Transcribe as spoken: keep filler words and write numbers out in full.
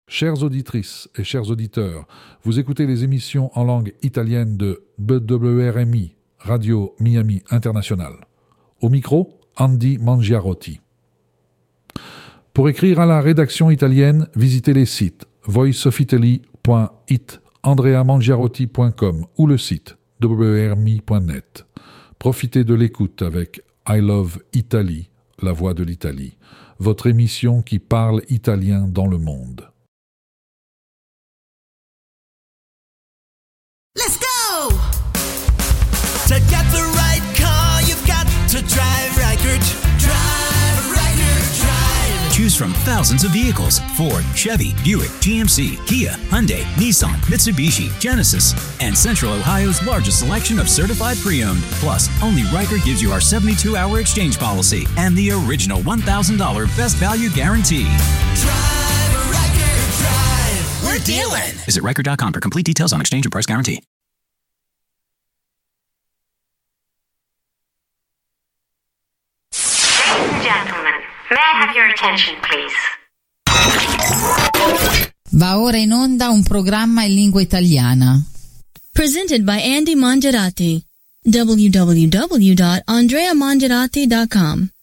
Chères auditrices et chers auditeurs, vous écoutez les émissions en langue italienne de B W R M I, Radio Miami International. Au micro, Andy Mangiarotti. Pour écrire à la rédaction italienne, visitez les sites voice of italy point it, andrea mangiarotti point com ou le site w r m i point net. Profitez de l'écoute avec I Love Italy, la voix de l'Italie, votre émission qui parle italien dans le monde. Let's go! To get the right car, you've got to drive Reichert. Drive Reichert, drive. Choose from thousands of vehicles: Ford, Chevy, Buick, G M C, Kia, Hyundai, Nissan, Mitsubishi, Genesis, and Central Ohio's largest selection of certified pre-owned. Plus, only Reichert gives you our seventy-two hour exchange policy and the original one thousand dollars best value guarantee. Drive Reichert, drive. We're dealing. Visit Reichert dot com for complete details on exchange and price guarantee. Ladies and gentlemen, may I have your attention, please? Va ora in onda un programma in lingua italiana. Presented by Andy Mangiarotti. w w w dot andrea mangiarotti dot com